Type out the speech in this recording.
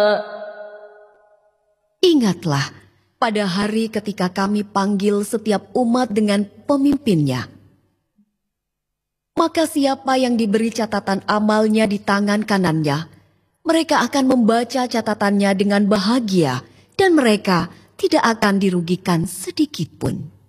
Ingatlah pada hari ketika kami panggil setiap umat dengan pemimpinnya. Maka siapa yang diberi catatan amalnya di tangan kanannya, mereka akan membaca catatannya dengan bahagia dan mereka tidak akan dirugikan sedikit pun.